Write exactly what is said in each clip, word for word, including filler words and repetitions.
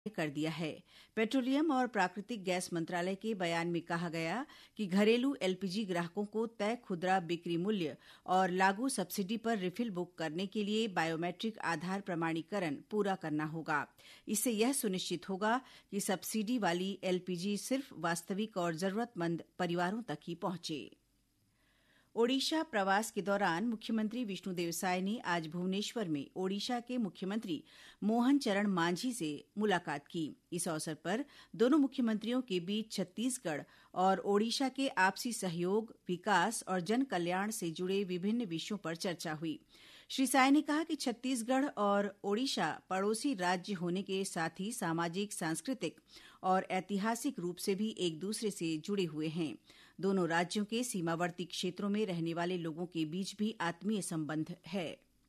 कर दिया है। पेट्रोलियम और प्राकृतिक गैस मंत्रालय के बयान में कहा गया कि घरेलू एलपीजी ग्राहकों को तय खुदरा बिक्री मूल्य और लागू सब्सिडी पर रिफिल बुक करने के लिए बायोमेट्रिक आधार प्रमाणीकरण पूरा करना होगा। इससे यह सुनिश्चित होगा कि सब्सिडी वाली एलपीजी सिर्फ वास्तविक और जरूरतमंद परिवारों तक ही पहुंचे। ओडिशा प्रवास के दौरान मुख्यमंत्री विष्णुदेव साय ने आज भुवनेश्वर में ओडिशा के मुख्यमंत्री मोहन चरण मांझी से मुलाकात की। इस अवसर पर दोनों मुख्यमंत्रियों के बीच छत्तीसगढ़ और ओडिशा के आपसी सहयोग, विकास और जन कल्याण से जुड़े विभिन्न विषयों पर चर्चा हुई। श्री साय ने कहा कि छत्तीसगढ़ और ओडिशा पड़ोसी राज्य होने के साथ ही सामाजिक, सांस्कृतिक और ऐतिहासिक रूप से भी एक दूसरे से जुड़े हुए हैं। दोनों राज्यों के सीमावर्ती क्षेत्रों में रहने वाले लोगों के बीच भी आत्मीय संबंध है।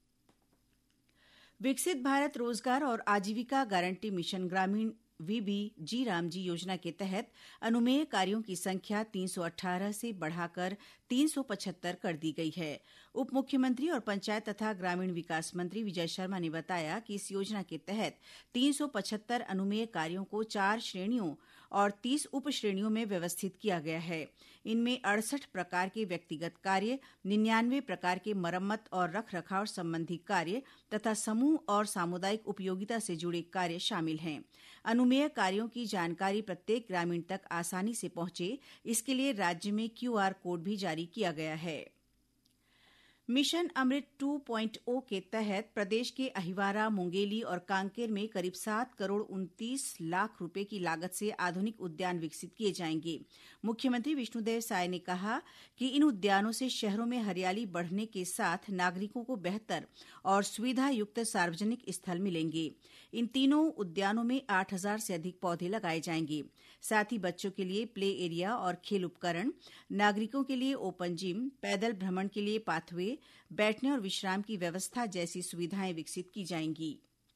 विकसित भारत रोजगार और आजीविका गारंटी मिशन ग्रामीण वीबी जी रामजी योजना के तहत अनुमेय कार्यों की संख्या तीन सौ अठारह से बढ़ाकर तीन सौ पचहत्तर कर दी गई है। उप मुख्यमंत्री और पंचायत तथा ग्रामीण विकास मंत्री विजय शर्मा ने बताया कि इस योजना के तहत तीन सौ पचहत्तर अनुमेय कार्यों को चार श्रेणियों और तीस उप श्रेणियों में व्यवस्थित किया गया है। इनमें अड़सठ प्रकार के व्यक्तिगत कार्य, निन्यानवे प्रकार के मरम्मत और रख रखाव संबंधी कार्य तथा समूह और सामुदायिक उपयोगिता से जुड़े कार्य शामिल हैं। अनुमेय कार्यों की जानकारी प्रत्येक ग्रामीण तक आसानी से पहुंचे, इसके लिए राज्य में क्यूआर कोड भी जारी किया गया है। मिशन अमृत टू पॉइंट ओ के तहत प्रदेश के अहिवारा, मुंगेली और कांकेर में करीब सात करोड़ उनतीस लाख रुपए की लागत से आधुनिक उद्यान विकसित किए जाएंगे। मुख्यमंत्री विष्णुदेव साय ने कहा कि इन उद्यानों से शहरों में हरियाली बढ़ने के साथ नागरिकों को बेहतर और सुविधा युक्त सार्वजनिक स्थल मिलेंगे। इन तीनों उद्यानों में आठ हजार से अधिक पौधे लगाए जाएंगे। साथ ही बच्चों के लिए प्ले एरिया और खेल उपकरण, नागरिकों के लिए ओपन जिम, पैदल भ्रमण के लिए पाथवे, बैठने और विश्राम की व्यवस्था जैसी सुविधाएं विकसित की जाएंगी।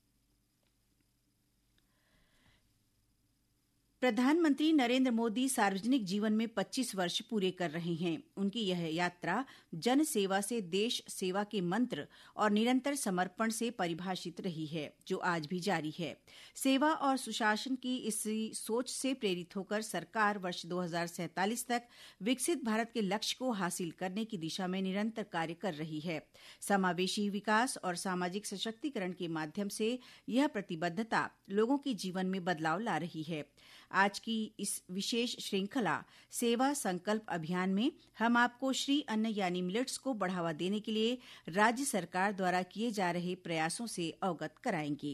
प्रधानमंत्री नरेंद्र मोदी सार्वजनिक जीवन में पच्चीस वर्ष पूरे कर रहे हैं। उनकी यह यात्रा जन सेवा से देश सेवा के मंत्र और निरंतर समर्पण से परिभाषित रही है, जो आज भी जारी है। सेवा और सुशासन की इस सोच से प्रेरित होकर सरकार वर्ष दो हजार सैंतालीस तक विकसित भारत के लक्ष्य को हासिल करने की दिशा में निरंतर कार्य कर रही है। समावेशी विकास और सामाजिक सशक्तिकरण के माध्यम से यह प्रतिबद्धता लोगों के जीवन में बदलाव ला रही है। आज की इस विशेष श्रृंखला सेवा संकल्प अभियान में हम आपको श्री अन्न यानी मिलेट्स को बढ़ावा देने के लिए राज्य सरकार द्वारा किए जा रहे प्रयासों से अवगत कराएंगे।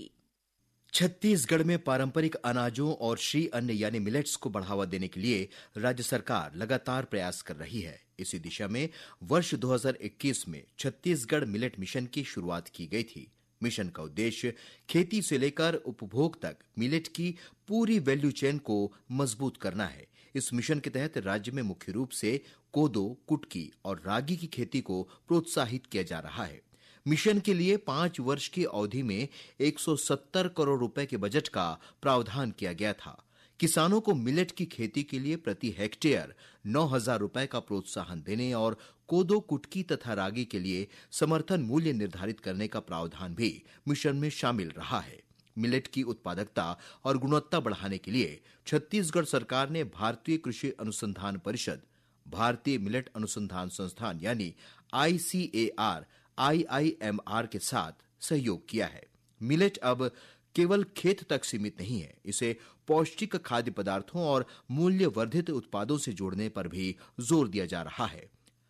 छत्तीसगढ़ में पारंपरिक अनाजों और श्री अन्न यानी मिलेट्स को बढ़ावा देने के लिए राज्य सरकार लगातार प्रयास कर रही है। इसी दिशा में वर्ष दो हजार इक्कीस में छत्तीसगढ़ मिलेट मिशन की शुरुआत की गई थी। मिशन का उद्देश्य खेती से लेकर उपभोग तक मिलेट की पूरी वैल्यू चेन को मजबूत करना है। इस मिशन के तहत राज्य में मुख्य रूप से कोदो, कुटकी और रागी की खेती को प्रोत्साहित किया जा रहा है। मिशन के लिए पांच वर्ष की अवधि में एक सौ सत्तर करोड़ रुपए के बजट का प्रावधान किया गया था। किसानों को मिलेट की खेती के लिए प्रति हेक्टेयर नौ हजार रुपए का प्रोत्साहन देने और कोदो, कुटकी तथा रागी के लिए समर्थन मूल्य निर्धारित करने का प्रावधान भी मिशन में शामिल रहा है। मिलेट की उत्पादकता और गुणवत्ता बढ़ाने के लिए छत्तीसगढ़ सरकार ने भारतीय कृषि अनुसंधान परिषद, भारतीय मिलेट अनुसंधान संस्थान यानी आई सी A R, I I M R के साथ सहयोग किया है। मिलेट अब केवल खेत तक सीमित नहीं है, इसे पौष्टिक खाद्य पदार्थों और मूल्य वर्धित उत्पादों से जोड़ने पर भी जोर दिया जा रहा है।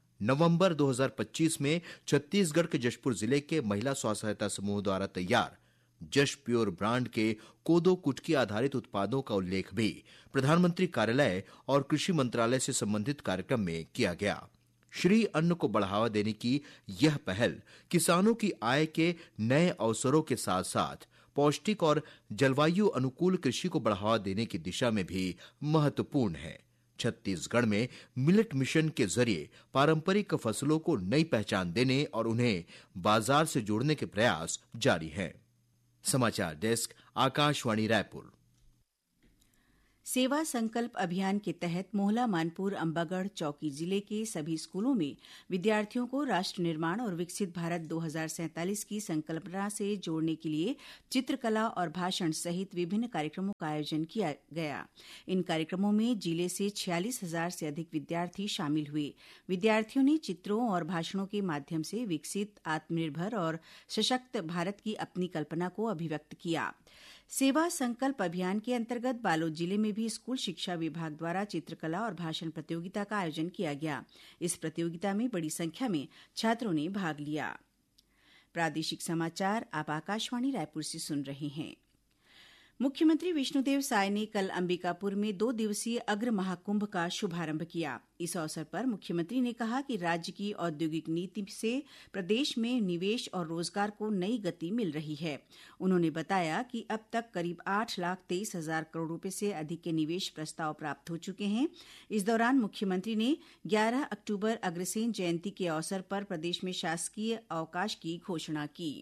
नवंबर दो हजार पच्चीस में छत्तीसगढ़ के जशपुर जिले के महिला स्व सहायता समूह द्वारा तैयार जश प्योर ब्रांड के कोदो, कुटकी आधारित उत्पादों का उल्लेख भी प्रधानमंत्री कार्यालय और कृषि मंत्रालय से संबंधित कार्यक्रम में किया गया। श्री अन्न को बढ़ावा देने की यह पहल किसानों की आय के नए अवसरों के साथ साथ पौष्टिक और जलवायु अनुकूल कृषि को बढ़ावा देने की दिशा में भी महत्वपूर्ण है। छत्तीसगढ़ में मिलेट मिशन के जरिए पारंपरिक फसलों को नई पहचान देने और उन्हें बाजार से जोड़ने के प्रयास जारी हैं। समाचार डेस्क, आकाशवाणी रायपुर। सेवा संकल्प अभियान के तहत मोहला मानपुर अंबागढ़ चौकी जिले के सभी स्कूलों में विद्यार्थियों को राष्ट्र निर्माण और विकसित भारत दो हज़ार सैंतालीस की संकल्पना से जोड़ने के लिए चित्रकला और भाषण सहित विभिन्न कार्यक्रमों का आयोजन किया गया। इन कार्यक्रमों में जिले से छियालीस हजार से अधिक विद्यार्थी शामिल हुए। विद्यार्थियों ने चित्रों और भाषणों के माध्यम से विकसित, आत्मनिर्भर और सशक्त भारत की अपनी कल्पना को अभिव्यक्त किया। सेवा संकल्प अभियान के अंतर्गत बालोद जिले में भी स्कूल शिक्षा विभाग द्वारा चित्रकला और भाषण प्रतियोगिता का आयोजन किया गया। इस प्रतियोगिता में बड़ी संख्या में छात्रों ने भाग लिया। प्रादेशिक समाचार आप आकाशवाणी रायपुर से सुन रहे हैं। मुख्यमंत्री विष्णुदेव साय ने कल अंबिकापुर में दो दिवसीय अग्र महाकुंभ का शुभारंभ किया। इस अवसर पर मुख्यमंत्री ने कहा कि राज्य की औद्योगिक नीति से प्रदेश में निवेश और रोजगार को नई गति मिल रही है। उन्होंने बताया कि अब तक करीब आठ लाख तेईस हजार करोड़ रुपए से अधिक के निवेश प्रस्ताव प्राप्त हो चुके हैं। इस दौरान मुख्यमंत्री ने ग्यारह अक्टूबर अग्रसेन जयंती के अवसर पर प्रदेश में शासकीय अवकाश की घोषणा की।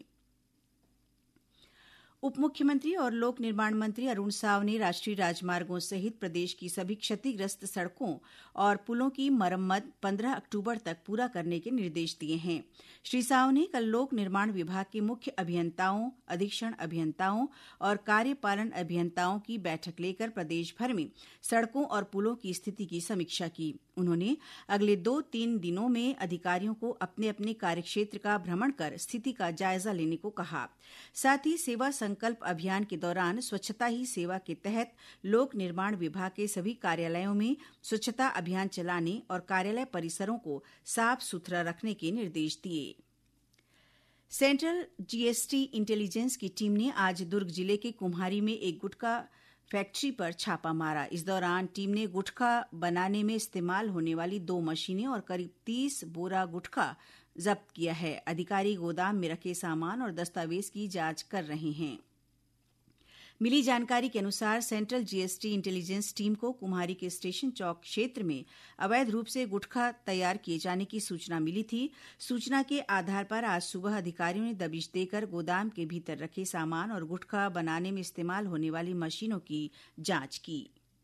उप मुख्यमंत्री और लोक निर्माण मंत्री अरुण साव ने राष्ट्रीय राजमार्गों सहित प्रदेश की सभी क्षतिग्रस्त सड़कों और पुलों की मरम्मत पंद्रह अक्टूबर तक पूरा करने के निर्देश दिए हैं। श्री साव ने कल लोक निर्माण विभाग के मुख्य अभियंताओं, अधीक्षण अभियंताओं और कार्यपालन अभियंताओं की बैठक लेकर प्रदेश भर में सड़कों और पुलों की स्थिति की समीक्षा की। उन्होंने अगले दो तीन दिनों में अधिकारियों को अपने अपने कार्यक्षेत्र का भ्रमण कर स्थिति का जायजा लेने को कहा। साथ ही सेवा संकल्प अभियान के दौरान स्वच्छता ही सेवा के तहत लोक निर्माण विभाग के सभी कार्यालयों में स्वच्छता अभियान चलाने और कार्यालय परिसरों को साफ सुथरा रखने के निर्देश दिए। सेंट्रल जीएसटी इंटेलिजेंस की टीम ने आज दुर्ग जिले के कुम्हारी में एक गुटखा फैक्ट्री पर छापा मारा। इस दौरान टीम ने गुटखा बनाने में इस्तेमाल होने वाली दो मशीनें और करीब तीस बोरा गुटखा जब्त किया है। अधिकारी गोदाम में रखे सामान और दस्तावेज की जांच कर रहे हैं। मिली जानकारी के अनुसार सेंट्रल जीएसटी इंटेलिजेंस टीम को कुम्हारी के स्टेशन चौक क्षेत्र में अवैध रूप से गुटखा तैयार किए जाने की सूचना मिली थी। सूचना के आधार पर आज सुबह अधिकारियों ने दबिश देकर गोदाम के भीतर रखे सामान और गुटखा बनाने में इस्तेमाल होने वाली मशीनों की जांच की।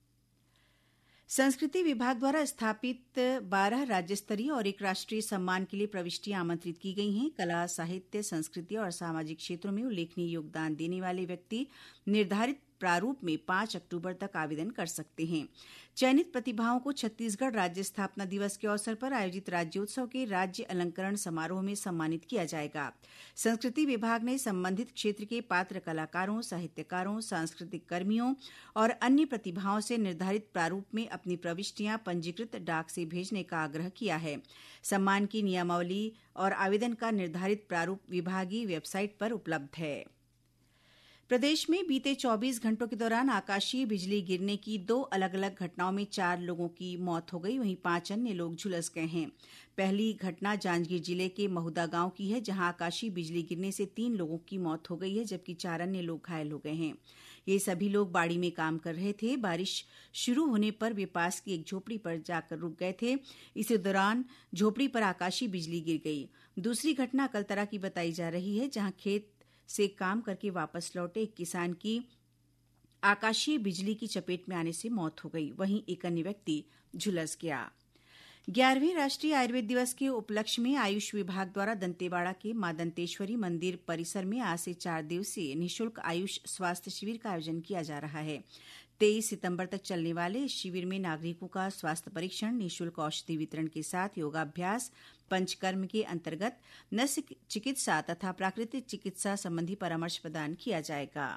संस्कृति विभाग द्वारा स्थापित बारह राज्य स्तरीय और एक राष्ट्रीय सम्मान के लिए प्रविष्टियां आमंत्रित की गई हैं। कला, साहित्य, संस्कृति और सामाजिक क्षेत्रों में उल्लेखनीय योगदान देने वाले व्यक्ति निर्धारित प्रारूप में पांच अक्टूबर तक आवेदन कर सकते हैं। चयनित प्रतिभाओं को छत्तीसगढ़ राज्य स्थापना दिवस के अवसर पर आयोजित राज्योत्सव के राज्य अलंकरण समारोह में सम्मानित किया जाएगा। संस्कृति विभाग ने संबंधित क्षेत्र के पात्र कलाकारों, साहित्यकारों, सांस्कृतिक कर्मियों और अन्य प्रतिभाओं से निर्धारित प्रारूप में अपनी प्रविष्टियां पंजीकृत डाक से भेजने का आग्रह किया है। सम्मान की नियमावली और आवेदन का निर्धारित प्रारूप विभागीय वेबसाइट पर उपलब्ध है। प्रदेश में बीते चौबीस घंटों के दौरान आकाशीय बिजली गिरने की दो अलग अलग घटनाओं में चार लोगों की मौत हो गई, वहीं पांच अन्य लोग झुलस गए हैं। पहली घटना जांजगीर जिले के महुदा गांव की है, जहां आकाशीय बिजली गिरने से तीन लोगों की मौत हो गई है, जबकि चार अन्य लोग घायल हो गए हैं। ये सभी लोग बाड़ी में काम कर रहे थे। बारिश शुरू होने पर वे पास की एक झोपड़ी पर जाकर रुक गए थे। इसी दौरान झोपड़ी पर आकाशीय बिजली गिर गई। दूसरी घटना अकलतरा की बताई जा रही है, जहां खेत से काम करके वापस लौटे एक किसान की आकाशीय बिजली की चपेट में आने से मौत हो गई, वहीं एक अन्य व्यक्ति झुलस गया। ग्यारहवें राष्ट्रीय आयुर्वेद दिवस के उपलक्ष्य में आयुष विभाग द्वारा दंतेवाड़ा के मां दंतेश्वरी मंदिर परिसर में आज से चार दिवसीय निःशुल्क आयुष स्वास्थ्य शिविर का आयोजन किया जा रहा है। तेईस सितंबर तक चलने वाले इस शिविर में नागरिकों का स्वास्थ्य परीक्षण, निःशुल्क औषधि वितरण के साथ योगाभ्यास, पंचकर्म के अंतर्गत नस चिकित्सा तथा प्राकृतिक चिकित्सा संबंधी परामर्श प्रदान किया जाएगा।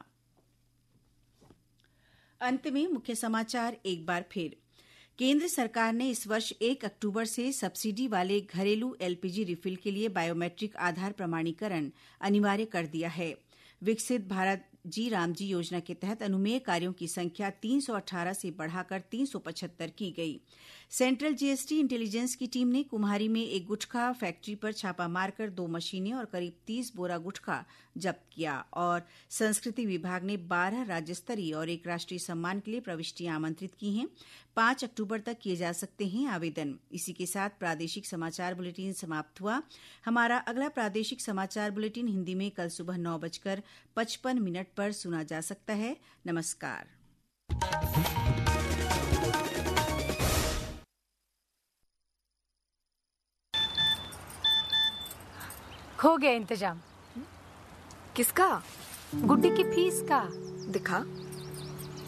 अंत में मुख्य समाचार एक बार फिर। केंद्र सरकार ने इस वर्ष एक अक्टूबर से सब्सिडी वाले घरेलू एलपीजी रिफिल के लिए बायोमेट्रिक आधार प्रमाणीकरण अनिवार्य कर दिया है। विकसित भारत जी राम जी योजना के तहत अनुमेय कार्यों की संख्या तीन सौ अठारह से बढ़ाकर तीन सौ पचहत्तर की गई। सेंट्रल जीएसटी इंटेलिजेंस की टीम ने कुम्हारी में एक गुटखा फैक्ट्री पर छापा मारकर दो मशीनें और करीब तीस बोरा गुटखा जब्त किया। और संस्कृति विभाग ने बारह राज्य स्तरीय और एक राष्ट्रीय सम्मान के लिए प्रविष्टियां आमंत्रित की हैं। पांच अक्टूबर तक किए जा सकते हैं आवेदन। इसी के साथ प्रादेशिक समाचार बुलेटिन समाप्त हुआ। हमारा अगला प्रादेशिक समाचार बुलेटिन हिंदी में कल सुबह नौ बजकर पचपन मिनट पर सुना जा सकता है। नमस्कार। हो गया इंतजाम। किसका? गुड्डी की फीस का। दिखा।